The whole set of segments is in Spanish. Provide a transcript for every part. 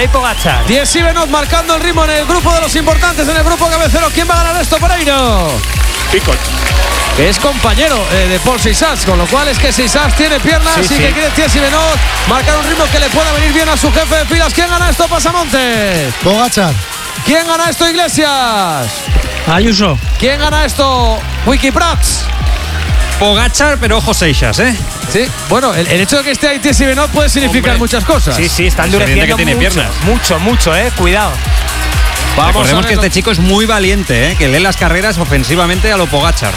Tadej Pogačar. Jesse Benoot marcando el ritmo en el grupo de los importantes, en el grupo cabecero. ¿Quién va a ganar esto, Pereiro? Picot. Que es compañero de Paul Seixas, con lo cual es que Seixas tiene piernas y que quiere Jesse Benoot marcar un ritmo que le pueda venir bien a su jefe de filas. ¿Quién gana esto, Pasamontes? Pogačar. ¿Quién gana esto, Iglesias? Ayuso. ¿Quién gana esto, Wikiprats? Pogačar, pero ojo Seixas, ¿eh? Sí, bueno, el hecho de que esté ahí Jesse Benoot puede significar muchas cosas. Sí, está endureciendo que tiene piernas. Mucho, cuidado. Recordemos que este chico es muy valiente, que lee las carreras ofensivamente a lo Pogačar.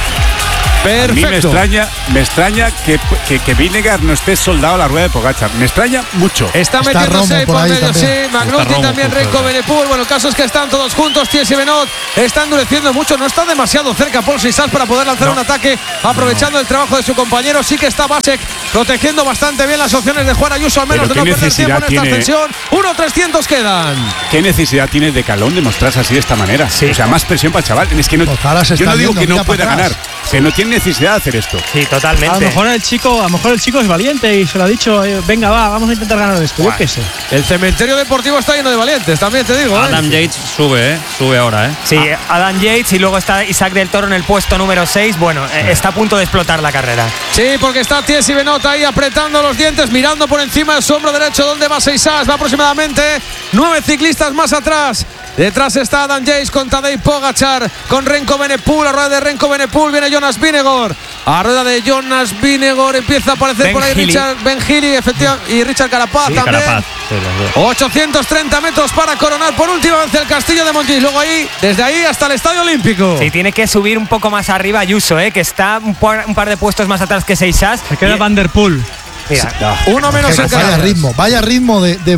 Perfecto. A mí me extraña que Vingegaard no esté soldado a la rueda de Pogačar. Me extraña mucho. Está metiéndose ahí por medio, también. sí. Magnussen también, Renko Evenepoel. Bueno, el caso es que están todos juntos. Jesse Benoot está endureciendo mucho. No está demasiado cerca Paul Seixas para poder lanzar un ataque aprovechando el trabajo de su compañero. Sí que está Vasek protegiendo bastante bien las opciones de Juan Ayuso, al menos de no perder tiempo en esta ascensión. 1.300 quedan. ¿Qué necesidad tiene de Calón de mostrarse así de esta manera? Sí. O sea, más presión para el chaval. Es que no, yo no digo que no pueda ganar. Que no tiene necesidad de hacer esto. Sí, totalmente. A lo mejor el chico es valiente y se lo ha dicho, venga, vamos a intentar ganar esto. Yo qué sé. El cementerio deportivo está lleno de valientes, también te digo. Adam Yates sube ahora, ¿eh? Sí, Adam Yates, y luego está Isaac del Toro en el puesto número 6. Bueno, está a punto de explotar la carrera. Sí, porque está Jesse Benoot ahí apretando los dientes, mirando por encima del su hombro derecho donde va Seixas. Va aproximadamente 9 ciclistas más atrás. Detrás está Adam Yates con Tadej Pogačar, con Renko Evenepoel. A rueda de Renko Evenepoel viene Jonas Vingegaard. A rueda de Jonas Vingegaard empieza a aparecer por ahí Ben Healy, efectivamente, y Richard Carapaz también. Carapaz, sí, 830 metros para coronar por última vez el Castillo de Montjuïc. Luego ahí, desde ahí hasta el Estadio Olímpico. Sí, tiene que subir un poco más arriba Ayuso, que está un par de puestos más atrás que Seixas. Se queda Van der Poel. Mira, uno menos en Vaya ritmo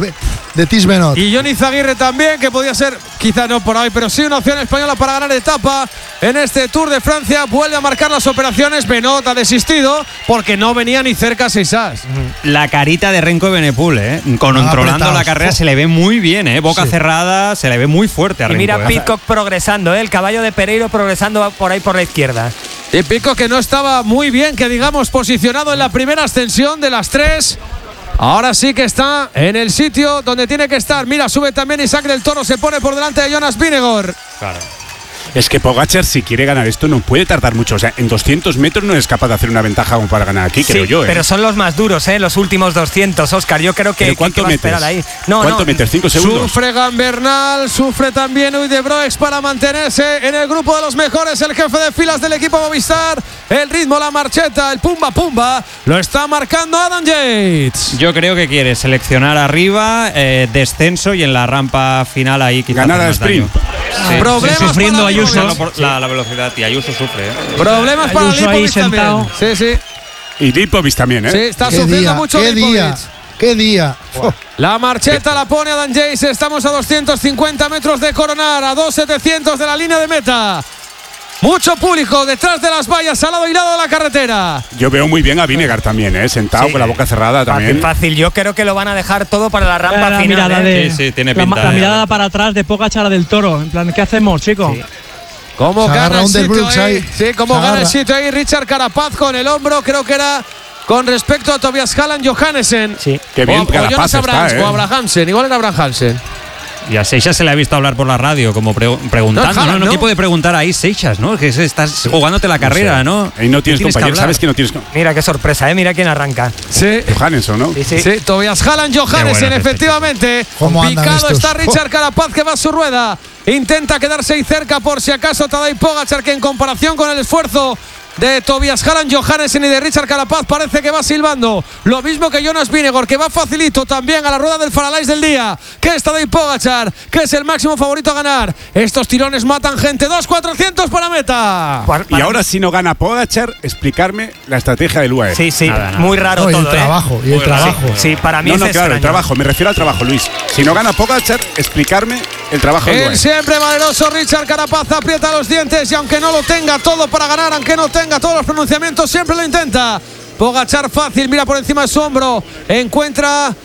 de Tish Benoot. Y Johnny Zaguirre también, que podía ser, quizá no por ahí, pero sí una opción española para ganar etapa en este Tour de Francia. Vuelve a marcar las operaciones. Benoot ha desistido porque no venía ni cerca a Seixas. La carita de Renko Evenepoel, controlando la carrera, se le ve muy bien, boca cerrada, se le ve muy fuerte a Renko. Y mira Pidcock progresando, el caballo de Pereiro progresando por ahí por la izquierda. Y Pidcock, que no estaba muy bien, que digamos, posicionado en la primera ascensión de las 3. Ahora sí que está en el sitio donde tiene que estar. Mira, sube también Isaac del Toro, se pone por delante de Jonas Vingegaard. Claro. Es que Pogačar, si quiere ganar esto, no puede tardar mucho. O sea, en 200 metros no es capaz de hacer una ventaja como para ganar aquí, creo yo. Pero son los más duros, los últimos 200, Óscar. Yo creo que. ¿Cuánto metes? Ahí. ¿Cuánto metes? 5 segundos. Sufre Gambernal, sufre también Uy de Broex para mantenerse en el grupo de los mejores. El jefe de filas del equipo Movistar. El ritmo, la marcheta, el pumba, lo está marcando Adam Yates. Yo creo que quiere seleccionar arriba, descenso y en la rampa final ahí quizás ganar al sprint. Sí. Problemas sufriendo Ayuso. La velocidad, y Ayuso sufre. Problemas para Ayuso ahí Lipovic también. Sí. Y Lipovic también, Sí, está sufriendo mucho Lipovic. ¡Qué día! La marcheta la pone Adam Yates. Estamos a 250 metros de coronar, a 2.700 de la línea de meta. Mucho público detrás de las vallas, al lado y lado de la carretera. Yo veo muy bien a Vingegaard también, sentado con la boca cerrada también. Fácil. Yo creo que lo van a dejar todo para la rampa final. Sí, tiene pinta. La mirada para atrás de Pogačar del Toro. En plan, ¿qué hacemos, chicos? Sí. ¿Cómo gana el sitio ahí? Sí, cómo gana el sitio ahí Richard Carapaz con el hombro. Creo que era con respecto a Tobias Halland Johannesen. Sí. Qué bien Carapaz está, o Abrahamsen. Igual era Abrahamsen. Y a Seixas se le ha visto hablar por la radio, como preguntando. ¿No? ¿Qué puede preguntar ahí Seixas, no? Que estás jugándote la carrera, ¿no? Ahí no tienes compañero, sabes que no tienes. Mira qué sorpresa, mira quién arranca. Sí. Johannesson, ¿no? Sí, Tobias Halland Johannesen, efectivamente. Picado está Richard Carapaz, que va a su rueda. Intenta quedarse ahí cerca por si acaso Tadej Pogačar, que en comparación con el esfuerzo de Tobias Halland Johannesen y de Richard Carapaz parece que va silbando. Lo mismo que Jonas Vingegaard, que va facilito también a la rueda del Faralays del día, que es Tadej Pogačar, que es el máximo favorito a ganar. Estos tirones matan gente. 2.400 para meta. Y ahora, si no gana Pogačar, explicarme la estrategia del UAE. Sí, nada. Muy raro todo. Y el trabajo. Sí, para mí no, claro, el trabajo. Me refiero al trabajo, Luis. Si no gana Pogačar, explicarme el trabajo del UAE. Siempre valeroso Richard Carapaz aprieta los dientes y aunque no lo tenga todo para ganar, aunque no tenga todos los pronunciamientos, siempre lo intenta. Pogačar fácil, mira por encima de su hombro, encuentra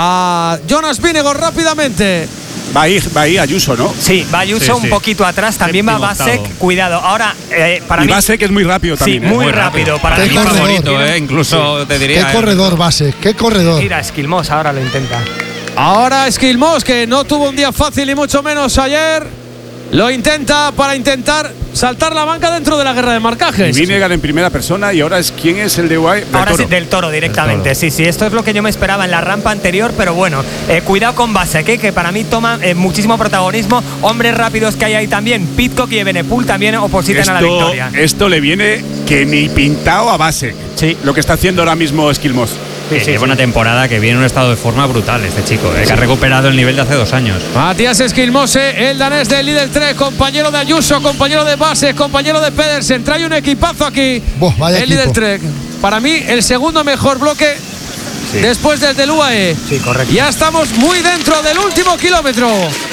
a Jonas Vingegaard rápidamente. Va ahí Ayuso, ¿no? Sí, va Ayuso un poquito atrás, también va Vasek, cuidado. Ahora, para mí Vasek es muy rápido también. Sí, muy rápido. Para mí favorito, incluso te diría. Qué corredor Vasek, qué corredor. Mira, Esquilmos ahora lo intenta. Ahora Esquilmos, que no tuvo un día fácil ni mucho menos ayer, lo intenta para intentar saltar la banca dentro de la guerra de marcajes. Vingegaard en primera persona y ahora ¿quién es el de UAE? Ahora sí, del Toro directamente. Sí, esto es lo que yo me esperaba en la rampa anterior, pero bueno, cuidado con Basek, que para mí toma muchísimo protagonismo. Hombres rápidos que hay ahí también, Pidcock y Evenepoel también opositan a la victoria. Esto le viene que ni pintado a Basek. Sí. Lo que está haciendo ahora mismo Esquilmos. Lleva una temporada que viene en un estado de forma brutal este chico, que ha recuperado el nivel de hace 2 años. Matías Esquilmose, el danés del Lidl Trek, compañero de Ayuso, compañero de Basek, compañero de Pedersen. Trae un equipazo aquí. El Lidl Trek. Para mí, el segundo mejor bloque después del UAE. Sí, correcto. Ya estamos muy dentro del último kilómetro.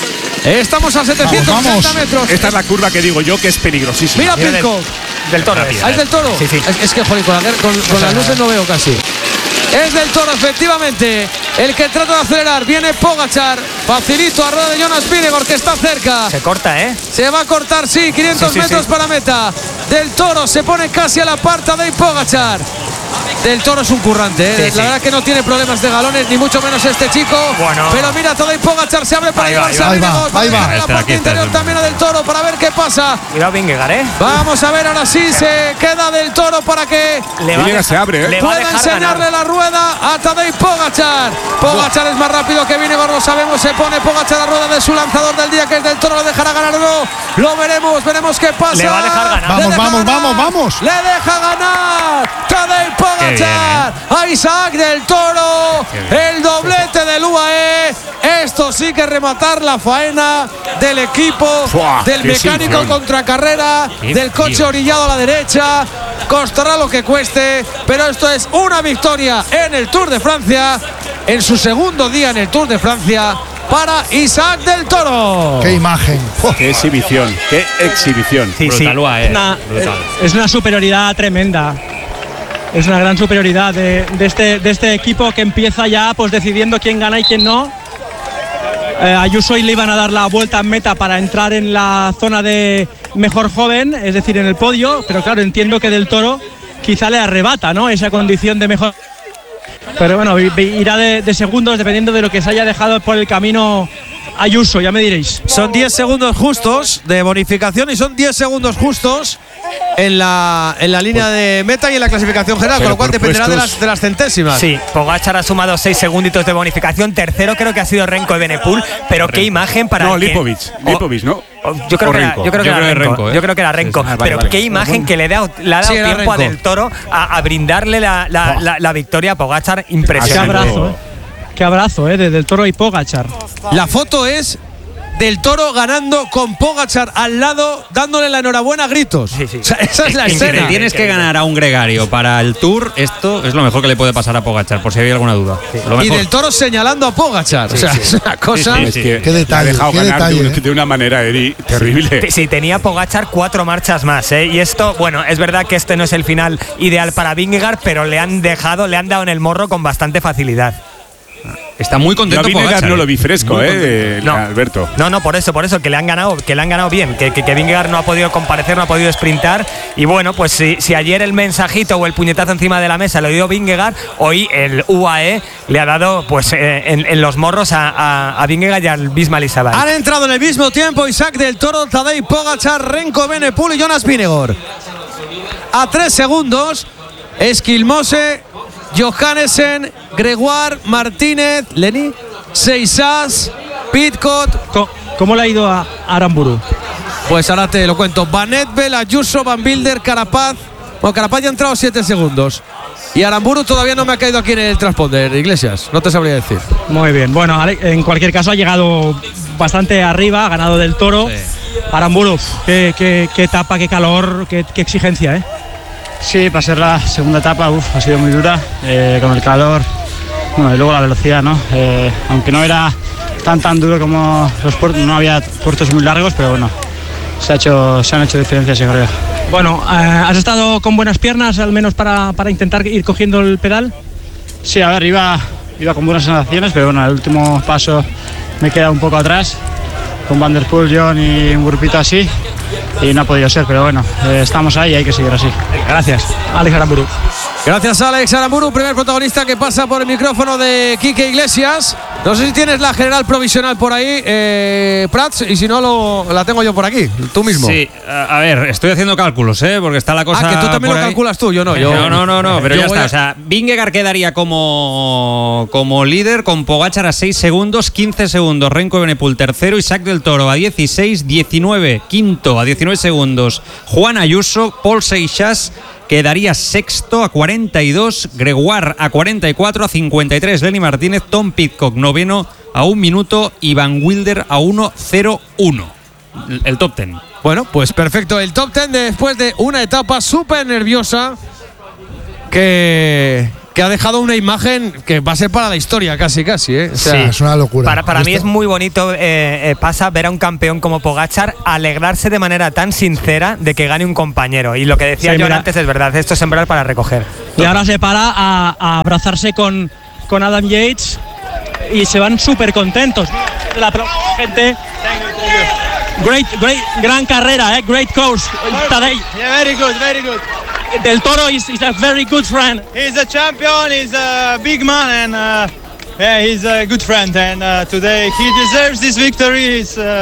Estamos a 730 metros. Esta es la curva que digo yo que es peligrosísima. Mira Pidcock. Del Toro. ¿Es del Toro? Sí. Es que, joder, con las luces no veo casi. Es del Toro, efectivamente. El que trata de acelerar. Viene Pogačar. Facilito a rueda de Jonas Vingegaard, que está cerca. Se corta, Se va a cortar, sí. 500 metros para meta. Del Toro se pone casi a la par de Pogačar. Del Toro es un currante, La verdad que no tiene problemas de galones, ni mucho menos este chico. Bueno. Pero mira, Tadej Pogačar se abre para llevarse a Vingegaard. Ahí va. La parte interior también a Del Toro para ver qué pasa. Cuidado Vingegaard, Vamos a ver, ahora sí se queda Del Toro para que Se abre, pueda enseñarle la rueda a Tadej Pogačar. Pogačar es más rápido que Vingegaard, lo sabemos. Se pone Pogačar a la rueda de su lanzador del día, que es Del Toro. ¿Lo dejará ganar o no? Lo veremos qué pasa. Le va a dejar ganar. Vamos. Le deja ganar Tadej Pogačar a Isaac Del Toro. El doblete del UAE. Esto sí que rematar la faena del equipo, del mecánico contracarrera, del coche orillado a la derecha. Costará lo que cueste, pero esto es una victoria en el Tour de Francia, en su segundo día en el Tour de Francia, para Isaac Del Toro. ¡Qué imagen! ¡Qué exhibición! ¡Qué exhibición! Brutal, UAE. Es una superioridad tremenda. Es una gran superioridad de este equipo, que empieza ya pues decidiendo quién gana y quién no. Ayuso y le iban a dar la vuelta en meta para entrar en la zona de mejor joven, es decir, en el podio, pero claro, entiendo que Del Toro quizá le arrebata, ¿no?, esa condición de mejor. Pero bueno, irá de segundos dependiendo de lo que se haya dejado por el camino Ayuso, ya me diréis. Son 10 segundos justos de bonificación y son 10 segundos justos en la línea de meta y en la clasificación general, con lo cual dependerá de las centésimas. Sí, Pogačar ha sumado 6 segunditos de bonificación. Tercero creo que ha sido Renko Evenepoel, pero qué imagen para... No, Lipovic, ¿no? Yo creo que era Renko. Pero qué imagen que le ha dado tiempo a Del Toro a brindarle la victoria a Pogačar. Impresionante. Qué abrazo, de Del Toro y Pogačar. La foto es Del Toro ganando con Pogačar al lado, dándole la enhorabuena a gritos. Sí. O sea, esa es la escena. Si tienes que ganar a un gregario para el Tour, esto es lo mejor que le puede pasar a Pogačar, por si había alguna duda. Y Del Toro señalando a Pogačar. O sea, es una cosa... Es que qué detalle, ha dejado ganar de una manera, Eri, terrible. Sí, tenía Pogačar 4 marchas más, Y esto, bueno, es verdad que este no es el final ideal para Vingegaard, pero le han dado en el morro con bastante facilidad. Está muy contento Pogačar. No lo vi fresco, Alberto. No, por eso, que le han ganado bien, que Vingegaard no ha podido comparecer, no ha podido sprintar. Y bueno, pues si ayer el mensajito o el puñetazo encima de la mesa lo dio Vingegaard, hoy el UAE le ha dado pues en los morros a Vingegaard y al Bisma Elisabeth. Han entrado en el mismo tiempo Isaac Del Toro, Tadej Pogačar, Renko Evenepoel y Jonas Vingegaard. A 3 segundos, Esquilmose, Johannesen, Gregoire, Martínez, Lenny, Seisas, Pidcock. ¿Cómo le ha ido a Aramburu? Pues ahora te lo cuento. Van Etbel, Ayuso, Van Wilder, Carapaz. Bueno, Carapaz ya ha entrado 7 segundos. Y Aramburu todavía no me ha caído aquí en el transponder, Iglesias. No te sabría decir. Muy bien. Bueno, en cualquier caso ha llegado bastante arriba, ha ganado Del Toro. Sí. Aramburu, qué etapa, qué calor, qué exigencia, Sí, para ser la segunda etapa ha sido muy dura, con el calor, y luego la velocidad, ¿no? Aunque no era tan duro como los puertos, no había puertos muy largos, pero bueno, se han hecho diferencias, yo creo. Bueno, ¿has estado con buenas piernas, al menos para intentar ir cogiendo el pedal? Sí, a ver, iba con buenas sensaciones, pero bueno, el último paso me he quedado un poco atrás, con Van der Poel, John y un grupito así. Y no ha podido ser, pero bueno, estamos ahí y hay que seguir así. Gracias, Alex Aramburu. Gracias, Alex Aramburu, primer protagonista que pasa por el micrófono de Quique Iglesias. No sé si tienes la general provisional por ahí, Prats, y si no la tengo yo por aquí, tú mismo. Sí, a ver, estoy haciendo cálculos, porque está la cosa. Que tú también lo calculas tú, yo no. No, pero ya está. O sea, Vingegaard quedaría como líder con Pogačar a 6 segundos, 15 segundos Remco Evenepoel tercero, Isaac del Toro a 16, 19 quinto a 19 segundos Juan Ayuso, Paul Seixas quedaría sexto a 42, Gregoire a 44, a 53 Lenny Martínez, Tom Pidcock noveno a 1 minuto y Van Wilder a 1:01. El top 10. Bueno, pues perfecto. El top 10 después de una etapa súper nerviosa que ha dejado una imagen que va a ser para la historia casi, O sea, sí, es una locura. Para mí es muy bonito, pasa ver a un campeón como Pogačar alegrarse de manera tan sincera de que gane un compañero. Y lo que decía John antes es verdad, esto es sembrar para recoger. Y ahora se para a abrazarse con Adam Yates y se van súper contentos. La gente. Gran carrera, great course. Tadej. Yeah, very good. Del Toro is a very good friend. He's a champion, he's a big man, and he's a good friend. And today he deserves this victory.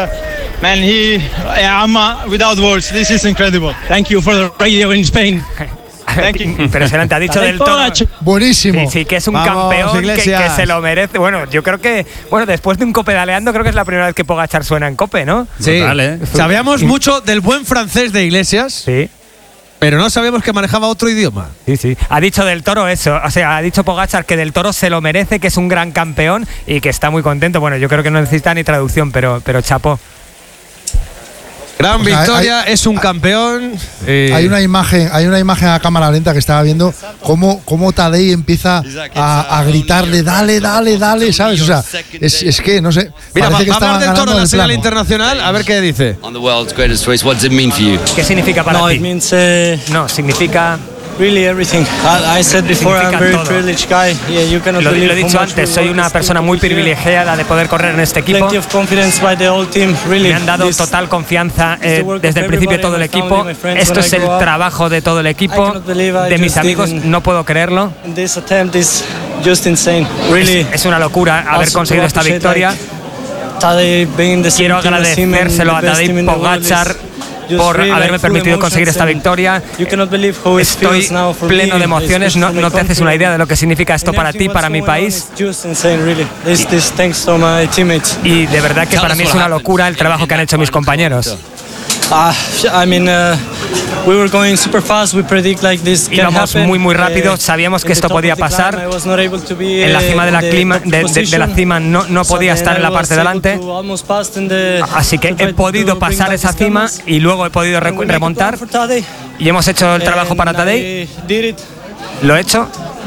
I'm without words. This is incredible. Thank you for the radio in Spain. Impresionante, ha dicho del Toro. Buenísimo. Sí, que es un campeón que se lo merece. Bueno, yo creo que, después de un copedaleando, creo que es la primera vez que Pogačar suena en Cope, ¿no? Sí, sabíamos mucho del buen francés de Iglesias. Sí. Pero no sabíamos que manejaba otro idioma. Sí. Ha dicho del Toro eso. O sea, ha dicho Pogačar que del Toro se lo merece, que es un gran campeón y que está muy contento. Bueno, yo creo que no necesita ni traducción, pero chapó. Gran victoria, es un campeón. Hay una imagen a cámara lenta que estaba viendo cómo Tadej empieza a gritarle, dale, ¿sabes? O sea, es que no sé. Mira, va a hablar del Toro en la señal internacional, a ver qué dice. ¿Qué significa para ti? Significa Really everything. I said before, I'm a very privileged guy. Yeah, you cannot believe lo he dicho antes, soy una persona muy privilegiada de poder correr en este equipo. Plenty of confidence by the whole team. Really, me han dado total confianza desde el principio todo el equipo. Esto es el trabajo de todo el equipo, de mis amigos. No puedo creerlo. This attempt is just insane. Really, es una locura haber conseguido esta victoria. Quiero agradecérselo a Tadej Pogačar por haberme permitido conseguir esta victoria. Estoy pleno de emociones, no te haces una idea de lo que significa esto para ti, para mi país. Y de verdad que para mí es una locura el trabajo que han hecho mis compañeros. Íbamos muy rápido, sabíamos que esto podía pasar. En la cima de la cima no podía estar en la parte de delante. Así que he podido pasar esa cima y luego he podido remontar. Y hemos hecho el trabajo para Tadej. Lo he hecho.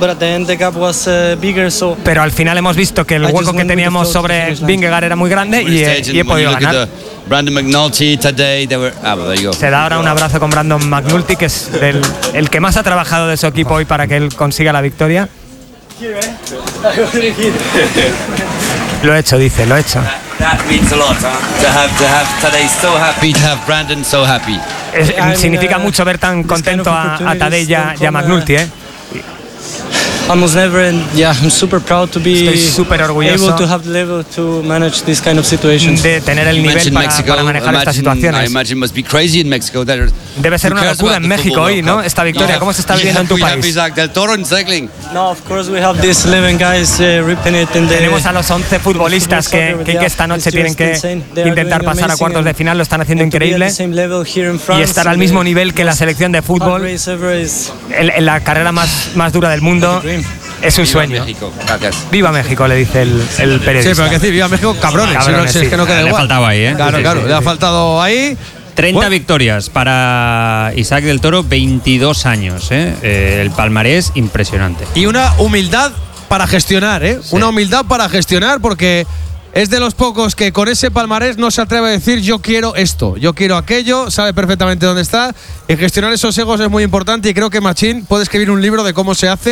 Pero al final hemos visto que el hueco que teníamos sobre Vingegaard era muy grande y he podido ganar. Brandon McNulty, Tadej, se da ahora un abrazo con Brandon McNulty, que es el que más ha trabajado de su equipo hoy para que él consiga la victoria. Lo he hecho, dice, lo he hecho. That means a lot, to have Tadej so happy, to have Brandon so happy. Significa mucho ver tan contento a Tadej y a McNulty, Almost never, and I'm super proud to be able to have the level to manage this kind of situations. De tener el nivel para manejar estas situaciones. Debe ser una locura en México hoy, ¿no? Esta victoria, ¿cómo se está viviendo en tu país? No, of course we have these 11 guys ripping it in the. Tenemos a los 11 futbolistas que esta noche tienen que intentar pasar a cuartos de final, lo están haciendo increíble. Y estar al mismo nivel que la selección de fútbol en la carrera más dura del mundo. Es un sueño. Viva México, le dice el periodista. Sí, pero hay que decir, viva México, cabrones. Si es que no queda igual. Le faltaba ahí, Claro, le ha faltado ahí. 30 victorias para Isaac del Toro, 22 años. El palmarés impresionante. Y una humildad para gestionar, Sí. Una humildad para gestionar, porque es de los pocos que con ese palmarés no se atreve a decir yo quiero esto, yo quiero aquello, sabe perfectamente dónde está. Y gestionar esos egos es muy importante y creo que Machín puede escribir un libro de cómo se hace,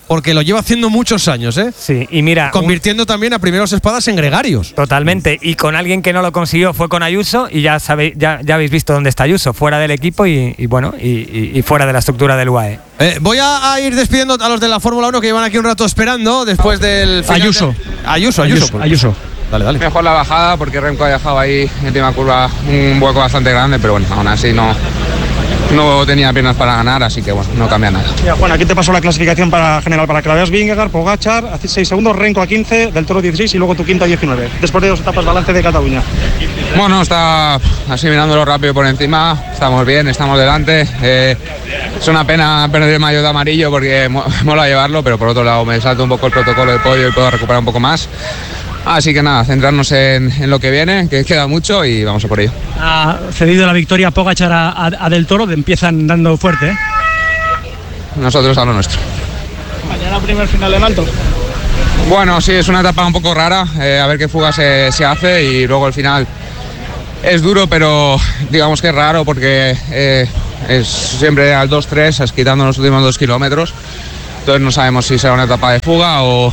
porque lo lleva haciendo muchos años, ¿eh? Sí, y mira, convirtiendo también a primeros espadas en gregarios. Totalmente, y con alguien que no lo consiguió fue con Ayuso, y ya sabéis, ya habéis visto dónde está Ayuso, fuera del equipo y fuera de la estructura del UAE. Voy a ir despidiendo a los de la Fórmula 1 que llevan aquí un rato esperando después del final. Ayuso. Dale. Mejor la bajada porque Remco ha dejado ahí en última curva un hueco bastante grande, pero bueno, aún así no tenía piernas para ganar, así que bueno, no cambia nada. Ya, Juan, aquí te paso la clasificación general para que la veas. Vingegaard, Pogačar a 6 segundos, Renko a 15, Del Toro 16 y luego tu quinto a 19. Después de 2 etapas balance de Cataluña. Bueno, está así mirándolo rápido por encima, estamos bien, estamos delante. Es una pena perder el maillot de amarillo porque mola llevarlo, pero por otro lado me salta un poco el protocolo de podio y puedo recuperar un poco más. Así que nada, centrarnos en lo que viene, que queda mucho y vamos a por ello. Ha cedido la victoria Pogačar a Del Toro, empiezan dando fuerte, ¿eh? Nosotros a lo nuestro. Mañana primer final en alto. Bueno, sí, es una etapa un poco rara, a ver qué fuga se hace y luego el final es duro, pero digamos que es raro porque es siempre al 2-3, quitando los últimos 2 kilómetros. Entonces no sabemos si será una etapa de fuga o...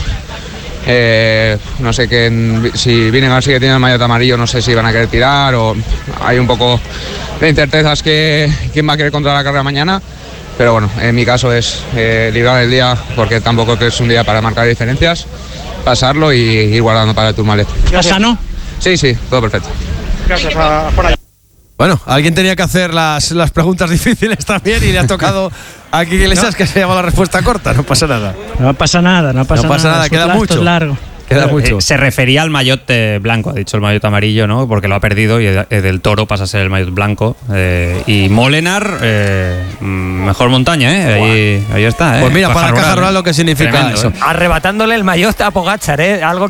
no sé si Vingegaard sigue teniendo el maillot amarillo, no sé si van a querer tirar o hay un poco de incertezas que quién va a querer controlar la carrera mañana, pero bueno, en mi caso es librar el día porque tampoco es un día para marcar diferencias, pasarlo y ir guardando para el Tourmalet. ¿Estás sano? Sí, todo perfecto. Gracias por ahí. Bueno, alguien tenía que hacer las preguntas difíciles también y le ha tocado aquí Iglesias, que se llama la respuesta corta. No pasa nada. No pasa nada. Queda mucho. Es largo. Queda mucho. Se refería al maillot blanco, ha dicho el maillot amarillo, ¿no? Porque lo ha perdido y Del Toro pasa a ser el maillot blanco. Y Molenaar, mejor montaña, ¿eh? Ahí está, ¿eh? Pues mira, para Caja Rural lo que significa tremendo, eso. Arrebatándole el maillot a Pogačar, ¿eh? Algo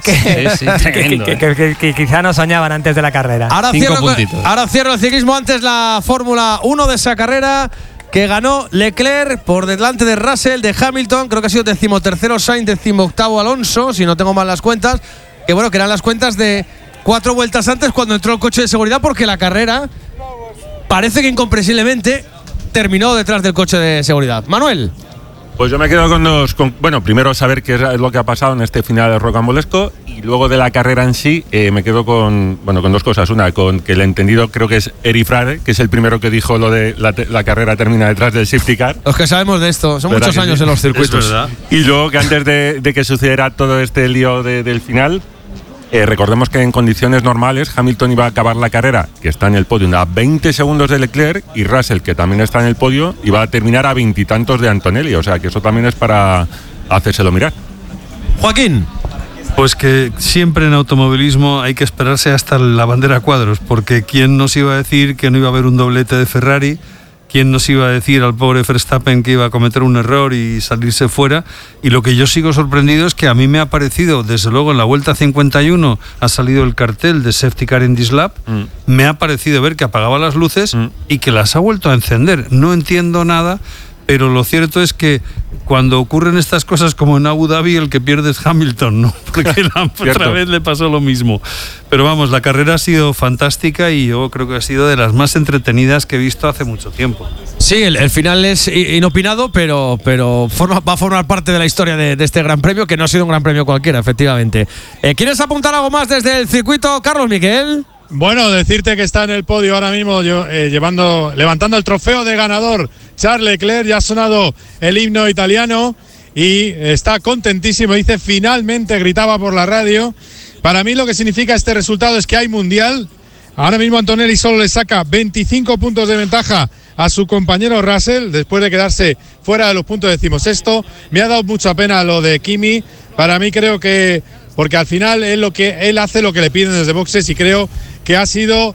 que quizá no soñaban antes de la carrera. Ahora cierro el ciclismo, antes la Fórmula 1 de esa carrera, que ganó Leclerc por delante de Russell, de Hamilton. Creo que ha sido 13º Sainz, 18º Alonso, si no tengo mal las cuentas. Que bueno, que eran las cuentas de 4 vueltas antes cuando entró el coche de seguridad, porque la carrera parece que incomprensiblemente terminó detrás del coche de seguridad. Manuel. Pues yo me quedo bueno, primero saber qué es lo que ha pasado en este final rocambolesco y luego de la carrera en sí me quedo con 2 cosas. Una, con que el entendido creo que es Eric Frade, que es el primero que dijo lo de la carrera termina detrás del safety car. Los que sabemos de esto, son muchos años en los circuitos. Y luego que antes de que sucediera todo este lío del final, recordemos que en condiciones normales Hamilton iba a acabar la carrera, que está en el podio, a 20 segundos de Leclerc, y Russell, que también está en el podio, iba a terminar a 20 y tantos de Antonelli. O sea que eso también es para hacérselo mirar. Joaquín. Pues que siempre en automovilismo hay que esperarse hasta la bandera a cuadros, porque ¿quién nos iba a decir que no iba a haber un doblete de Ferrari? ¿Quién nos iba a decir al pobre Verstappen que iba a cometer un error y salirse fuera? Y lo que yo sigo sorprendido es que a mí me ha parecido, desde luego en la vuelta 51 ha salido el cartel de Safety Car in this lap, me ha parecido ver que apagaba las luces y que las ha vuelto a encender. No entiendo nada, pero lo cierto es que cuando ocurren estas cosas como en Abu Dhabi, el que pierde es Hamilton, ¿no? Porque la otra vez le pasó lo mismo. Pero vamos, la carrera ha sido fantástica y yo creo que ha sido de las más entretenidas que he visto hace mucho tiempo. Sí, el final es inopinado, pero va a formar parte de la historia de este Gran Premio, que no ha sido un Gran Premio cualquiera, efectivamente. ¿Quieres apuntar algo más desde el circuito, Carlos Miguel? Bueno, decirte que está en el podio ahora mismo levantando el trofeo de ganador Charles Leclerc. Ya ha sonado el himno italiano y está contentísimo. Dice finalmente, gritaba por la radio. Para mí lo que significa este resultado es que hay mundial. Ahora mismo Antonelli solo le saca 25 puntos de ventaja a su compañero Russell después de quedarse fuera de los puntos 16º. Me ha dado mucha pena lo de Kimi. Para mí creo que porque al final él hace lo que le piden desde boxes y creo que ha sido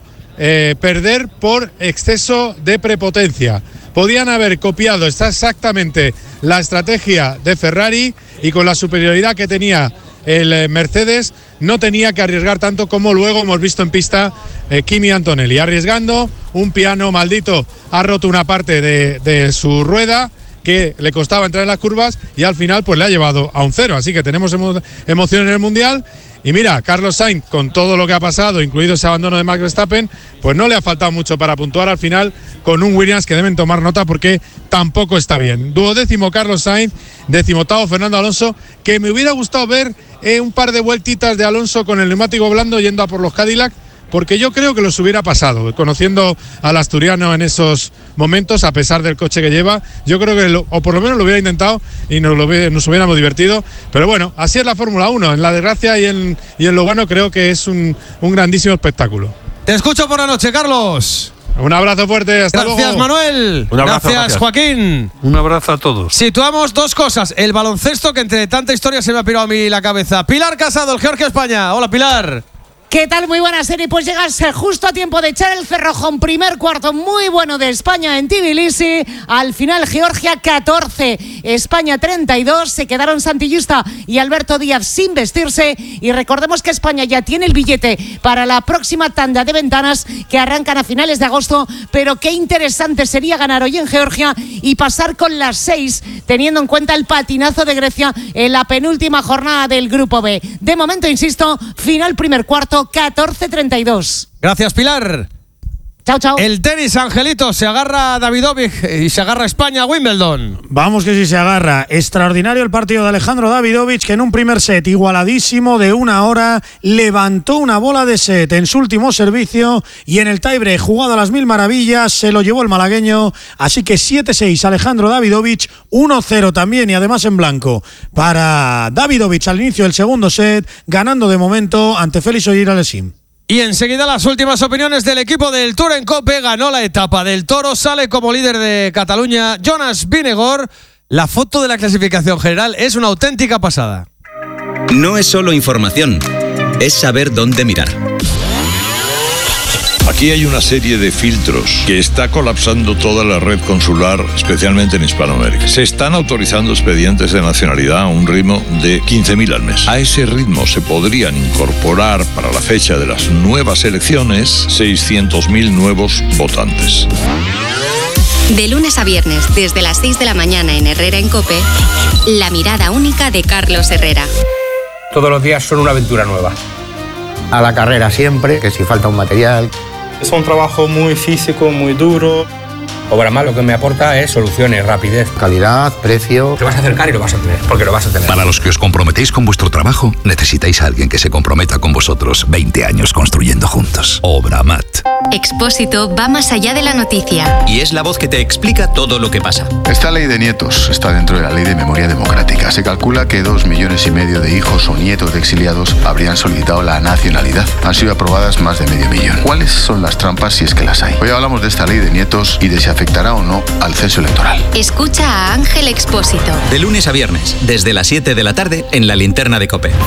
perder por exceso de prepotencia. Podían haber copiado exactamente la estrategia de Ferrari y con la superioridad que tenía el Mercedes no tenía que arriesgar tanto como luego hemos visto en pista Kimi Antonelli. Arriesgando, un piano maldito ha roto una parte de su rueda que le costaba entrar en las curvas y al final pues le ha llevado a un 0. Así que tenemos emoción en el Mundial Y mira, Carlos Sainz, con todo lo que ha pasado, incluido ese abandono de Max Verstappen, pues no le ha faltado mucho para puntuar al final con un Williams que deben tomar nota porque tampoco está bien. 12º Carlos Sainz, 18º Fernando Alonso, que me hubiera gustado ver un par de vueltitas de Alonso con el neumático blando yendo a por los Cadillac, porque yo creo que los hubiera pasado, conociendo al asturiano en esos momentos, a pesar del coche que lleva. Yo creo que, o por lo menos lo hubiera intentado y nos hubiéramos divertido. Pero bueno, así es la Fórmula 1, en la desgracia y en lo bueno creo que es un grandísimo espectáculo. Te escucho por la noche, Carlos. Un abrazo fuerte, hasta luego. Gracias, Manuel. Un abrazo, gracias, Joaquín. Un abrazo a todos. Situamos dos cosas. El baloncesto, que entre tanta historia se me ha pirado a mí la cabeza. Pilar Casado, el Georgia España. Hola, Pilar. ¿Qué tal? Muy buena serie. Pues llegas justo a tiempo de echar el cerrojo. Primer cuarto muy bueno de España en Tbilisi. Al final Georgia 14, España 32. Se quedaron Santi Justa y Alberto Díaz sin vestirse. Y recordemos que España ya tiene el billete para la próxima tanda de ventanas que arrancan a finales de agosto. Pero qué interesante sería ganar hoy en Georgia y pasar con las 6, teniendo en cuenta el patinazo de Grecia en la penúltima jornada del Grupo B. De momento, insisto, final primer cuarto, 14-32. Gracias, Pilar. Chao, chao. El tenis, Angelito, se agarra Davidovich y se agarra España a Wimbledon. Vamos que sí se agarra. Extraordinario el partido de Alejandro Davidovich, que en un primer set igualadísimo de 1 hora levantó una bola de set en su último servicio y en el tiebreak, jugado a las mil maravillas, se lo llevó el malagueño. Así que 7-6 Alejandro Davidovich, 1-0 también y además en blanco para Davidovich al inicio del segundo set, ganando de momento ante Félix Auger-Aliassime. Y enseguida las últimas opiniones del equipo del Tour en Cope. Ganó la etapa del Toro, sale como líder de Cataluña Jonas Vingegaard. La foto de la clasificación general es una auténtica pasada. No es solo información, es saber dónde mirar. Aquí hay una serie de filtros que está colapsando toda la red consular, especialmente en Hispanoamérica. Se están autorizando expedientes de nacionalidad a un ritmo de 15.000 al mes. A ese ritmo se podrían incorporar para la fecha de las nuevas elecciones 600.000 nuevos votantes. De lunes a viernes, desde las 6 de la mañana en Herrera en COPE, la mirada única de Carlos Herrera. Todos los días son una aventura nueva. A la carrera siempre, que si falta un material. Es un trabajo muy físico, muy duro. Obramat lo que me aporta es soluciones, rapidez, calidad, precio. Te vas a acercar y lo vas a tener, porque lo vas a tener. Para los que os comprometéis con vuestro trabajo, necesitáis a alguien que se comprometa con vosotros. 20 años construyendo juntos. Obramat. Expósito va más allá de la noticia. Y es la voz que te explica todo lo que pasa. Esta ley de nietos está dentro de la ley de memoria democrática. Se calcula que 2,5 millones de hijos o nietos de exiliados habrían solicitado la nacionalidad. Han sido aprobadas más de 500.000. ¿Cuáles son las trampas si es que las hay? Hoy hablamos de esta ley de nietos y de si afectará o no al censo electoral. Escucha a Ángel Expósito. De lunes a viernes, desde las 7 de la tarde, en la linterna de COPE.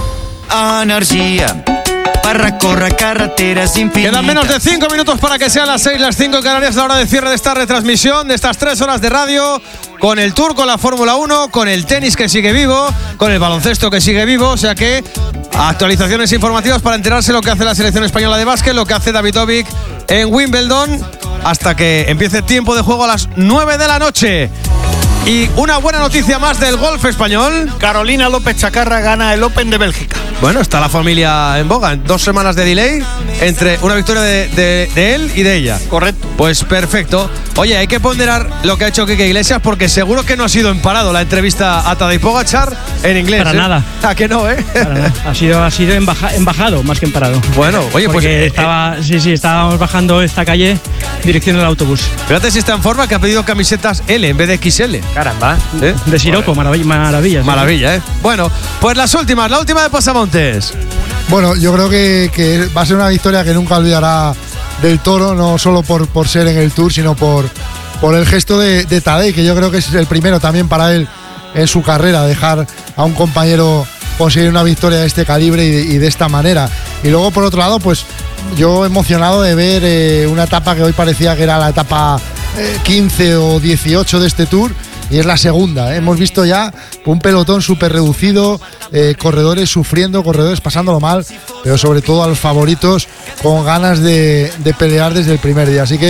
Energía para correr carreteras infinitas. Quedan menos de 5 minutos para que sean las 6, las 5 en Canarias, la hora de cierre de esta retransmisión, de estas 3 horas de radio, con el Tour, con la Fórmula 1, con el tenis que sigue vivo, con el baloncesto que sigue vivo, o sea que actualizaciones informativas para enterarse lo que hace la selección española de básquet, lo que hace Davidovich en Wimbledon, hasta que empiece tiempo de juego a las 9 de la noche. Y una buena noticia más del golf español. Carolina López Chacarra gana el Open de Bélgica. Bueno, está la familia en boga. 2 semanas de delay entre una victoria de él y de ella. Correcto. Pues perfecto. Oye, hay que ponderar lo que ha hecho Quique Iglesias, porque seguro que no ha sido emparado la entrevista a Tadej Pogačar en inglés. Para nada. ¿A que no, Para nada. Ha sido embajado más que emparado. Bueno, oye, porque pues estábamos bajando esta calle dirección del autobús. Fíjate si está en forma, que ha pedido camisetas L en vez de XL. Caramba. De siroco, maravilla. Maravilla, ¿eh? Bueno, pues la última de Pasamontes. Bueno, yo creo que va a ser una victoria que nunca olvidará del Toro, no solo por ser en el Tour, sino por el gesto de Tadej, que yo creo que es el primero también para él en su carrera, dejar a un compañero conseguir una victoria de este calibre y de esta manera. Y luego, por otro lado, pues yo emocionado de ver una etapa que hoy parecía que era la etapa 15 o 18 de este Tour, y es la segunda. Hemos visto ya un pelotón súper reducido, corredores sufriendo, corredores pasándolo mal, pero sobre todo a los favoritos con ganas de pelear desde el primer día. Así que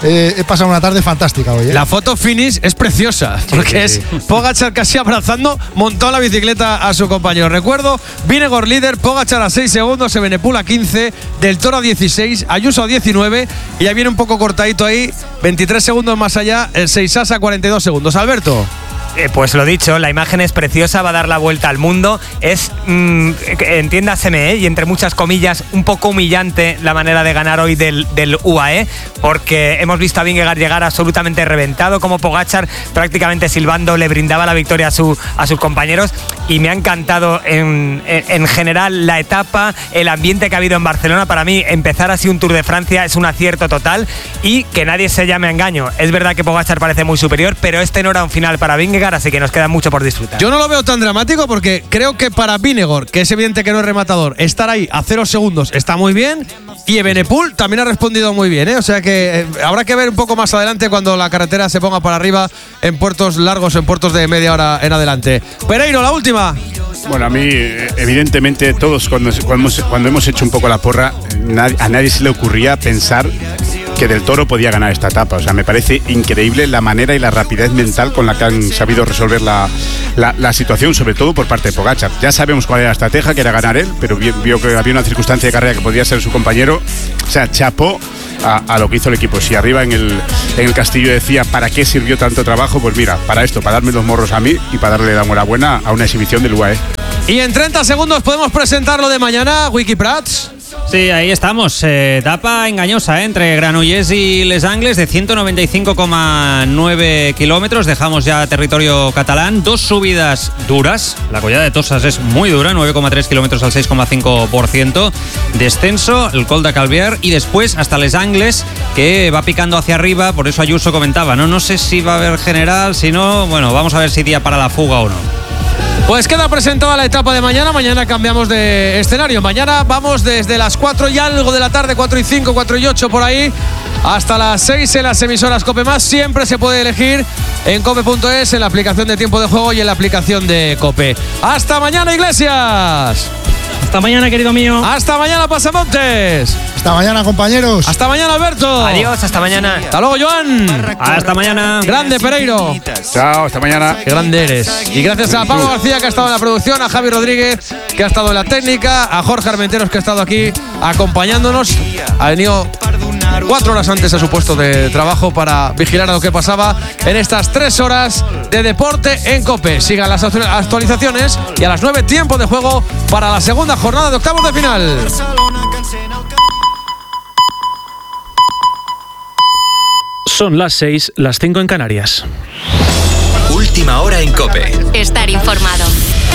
he pasado una tarde fantástica hoy. La foto finish es preciosa, porque es Pogačar casi abrazando, montó en la bicicleta a su compañero. Recuerdo, Vingegaard líder, Pogačar a 6 segundos, Evenepoel a 15, Del Toro a 16, Ayuso a 19, y ya viene un poco cortadito ahí, 23 segundos más allá, el Seisasa a 42 segundos. Alberto. Pues lo dicho, la imagen es preciosa, va a dar la vuelta al mundo. Es, entiéndaseme, y entre muchas comillas, un poco humillante la manera de ganar hoy del UAE, porque hemos visto a Vingegaard llegar absolutamente reventado, como Pogačar prácticamente silbando le brindaba la victoria a sus compañeros, y me ha encantado en general la etapa, el ambiente que ha habido en Barcelona. Para mí, empezar así un Tour de Francia es un acierto total, y que nadie se llame a engaño. Es verdad que Pogačar parece muy superior, pero este no era un final para Vingegaard, así que nos queda mucho por disfrutar. Yo no lo veo tan dramático, porque creo que para Vingegaard, que es evidente que no es rematador, estar ahí a 0 segundos está muy bien, y Evenepoel también ha respondido muy bien, ¿eh? O sea que habrá que ver un poco más adelante cuando la carretera se ponga para arriba en puertos largos, en puertos de media hora en adelante. Pereiro, la última. Bueno, a mí, evidentemente, todos cuando hemos hecho un poco la porra, a nadie se le ocurría pensar que Del Toro podía ganar esta etapa. O sea, me parece increíble la manera y la rapidez mental con la que han sabido resolver la situación, sobre todo por parte de Pogačar. Ya sabemos cuál era la estrategia, que era ganar él, pero vio que había una circunstancia de carrera que podía ser su compañero. O sea, chapó a lo que hizo el equipo. Si arriba en el castillo decía ¿para qué sirvió tanto trabajo? Pues mira, para esto, para darme los morros a mí y para darle la enhorabuena a una exhibición del UAE. Y en 30 segundos podemos presentar lo de mañana, Wiki Prats. Sí, ahí estamos. Etapa engañosa entre Granollers y Les Angles de 195,9 kilómetros. Dejamos ya territorio catalán. 2 subidas duras. La Collada de Toses es muy dura, 9,3 kilómetros al 6,5%. Descenso, el Col de Calviar, y después hasta Les Angles, que va picando hacia arriba. Por eso Ayuso comentaba, no sé si va a haber general, si no, bueno, vamos a ver si día para la fuga o no. Pues queda presentada la etapa de mañana. Mañana cambiamos de escenario. Mañana vamos desde las 4 y algo de la tarde, 4 y 5, 4 y 8 por ahí, hasta las 6 en las emisoras COPE+. Siempre se puede elegir en cope.es, en la aplicación de tiempo de juego y en la aplicación de COPE. ¡Hasta mañana, Iglesias! Hasta mañana, querido mío. Hasta mañana, Pasamontes. Hasta mañana, compañeros. Hasta mañana, Alberto. Adiós, hasta mañana. Hasta luego, Joan. Hasta mañana. Grande, Pereiro. Chao, hasta mañana. Qué grande eres. Y gracias a Pablo García, que ha estado en la producción, a Javi Rodríguez, que ha estado en la técnica, a Jorge Armenteros, que ha estado aquí acompañándonos. Ha venido 4 horas antes a su puesto de trabajo para vigilar a lo que pasaba en estas 3 horas de deporte en COPE. Sigan las actualizaciones y a las 9 tiempo de juego para la segunda jornada de octavos de final. Son las 6, las 5 en Canarias. Última hora en COPE. Estar informado.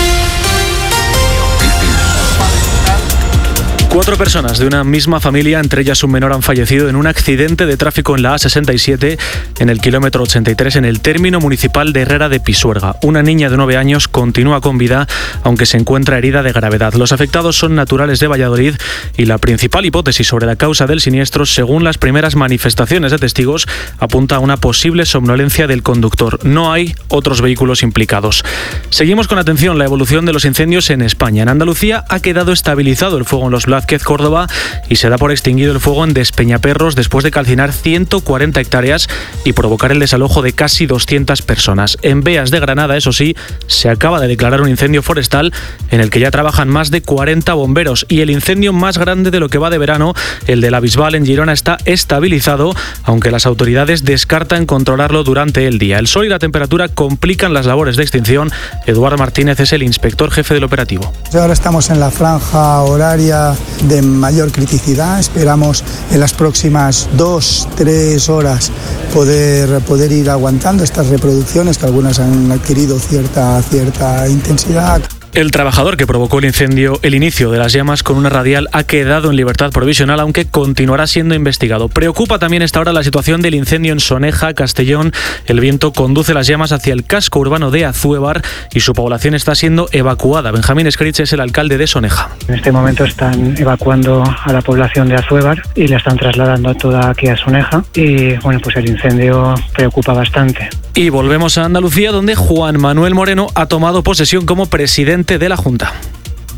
4 personas de una misma familia, entre ellas un menor, han fallecido en un accidente de tráfico en la A67 en el kilómetro 83 en el término municipal de Herrera de Pisuerga. Una niña de 9 años continúa con vida, aunque se encuentra herida de gravedad. Los afectados son naturales de Valladolid y la principal hipótesis sobre la causa del siniestro, según las primeras manifestaciones de testigos, apunta a una posible somnolencia del conductor. No hay otros vehículos implicados. Seguimos con atención la evolución de los incendios en España. En Andalucía ha quedado estabilizado el fuego en Los Blázquez, Córdoba, y se da por extinguido el fuego en Despeñaperros después de calcinar 140 hectáreas y provocar el desalojo de casi 200 personas. En Beas de Granada, eso sí, se acaba de declarar un incendio forestal en el que ya trabajan más de 40 bomberos, y el incendio más grande de lo que va de verano, el de la Bisbal en Girona, está estabilizado, aunque las autoridades descartan controlarlo durante el día. El sol y la temperatura complican las labores de extinción. Eduardo Martínez es el inspector jefe del operativo. Ahora estamos en la franja horaria de mayor criticidad. Esperamos en las próximas 2-3 horas poder ir aguantando estas reproducciones, que algunas han adquirido cierta intensidad. El trabajador que provocó el incendio, el inicio de las llamas con una radial, ha quedado en libertad provisional, aunque continuará siendo investigado. Preocupa también esta hora la situación del incendio en Soneja, Castellón. El viento conduce las llamas hacia el casco urbano de Azuévar y su población está siendo evacuada. Benjamín Escritz es el alcalde de Soneja. En este momento están evacuando a la población de Azuévar y la están trasladando toda aquí a Soneja. Y bueno, pues el incendio preocupa bastante. Y volvemos a Andalucía, donde Juan Manuel Moreno ha tomado posesión como presidente de la Junta.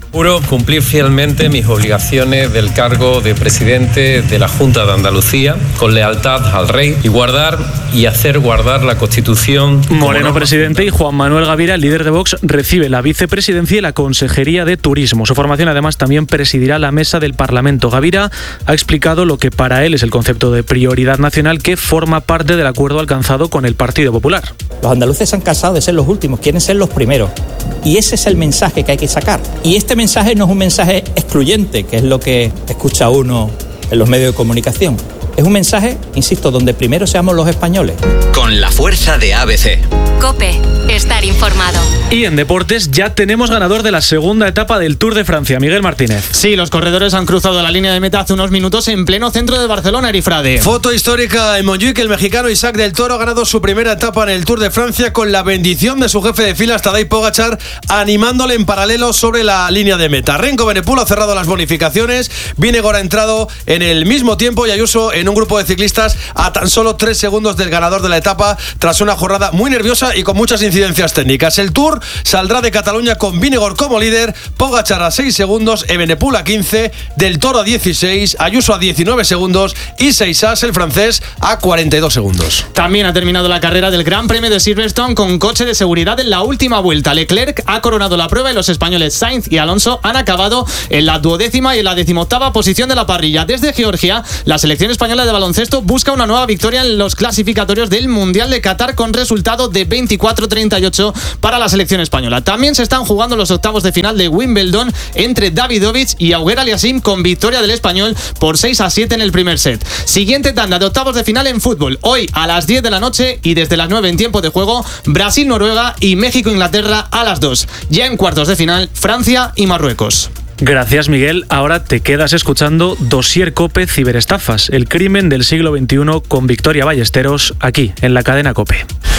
Juro cumplir fielmente mis obligaciones del cargo de presidente de la Junta de Andalucía, con lealtad al rey, y guardar y hacer guardar la Constitución. Moreno, presidente, y Juan Manuel Gavira, el líder de Vox, recibe la vicepresidencia y la Consejería de Turismo. Su formación, además, también presidirá la mesa del Parlamento. Gavira ha explicado lo que para él es el concepto de prioridad nacional, que forma parte del acuerdo alcanzado con el Partido Popular. Los andaluces se han cansado de ser los últimos, quieren ser los primeros. Y ese es el mensaje que hay que sacar. Y este mensaje no es un mensaje excluyente, que es lo que escucha uno en los medios de comunicación. Es un mensaje, insisto, donde primero seamos los españoles. Con la fuerza de ABC. COPE. Estar informado. Y en deportes ya tenemos ganador de la segunda etapa del Tour de Francia, Miguel Martínez. Sí, los corredores han cruzado la línea de meta hace unos minutos en pleno centro de Barcelona, Erifrade. Foto histórica en Montjuic. El mexicano Isaac del Toro ha ganado su primera etapa en el Tour de Francia con la bendición de su jefe de filas, Tadej Pogačar, animándole en paralelo sobre la línea de meta. Renko Evenepoel ha cerrado las bonificaciones. Vingegaard ha entrado en el mismo tiempo y Ayuso en un grupo de ciclistas a tan solo 3 segundos del ganador de la etapa, tras una jornada muy nerviosa y con muchas incidencias técnicas. El Tour saldrá de Cataluña con Vingegaard como líder, Pogačar a 6 segundos, Evenepoel a 15, Del Toro a 16, Ayuso a 19 segundos y Seixas, el francés, a 42 segundos. También ha terminado la carrera del Gran Premio de Silverstone con coche de seguridad en la última vuelta. Leclerc ha coronado la prueba y los españoles Sainz y Alonso han acabado en la 12ª y en la 18ª posición de la parrilla. Desde Georgia, la selección española de baloncesto busca una nueva victoria en los clasificatorios del Mundial de Qatar con resultado de 24-38 para la selección española. También se están jugando los octavos de final de Wimbledon entre Davidovich y Auger Aliassime, con victoria del español por 6-7 en el primer set. Siguiente tanda de octavos de final en fútbol, hoy a las 10 de la noche y desde las 9 en tiempo de juego, Brasil-Noruega y México-Inglaterra a las 2. Ya en cuartos de final, Francia y Marruecos. Gracias, Miguel. Ahora te quedas escuchando Dossier COPE Ciberestafas, el crimen del siglo XXI, con Victoria Ballesteros, aquí en la cadena COPE.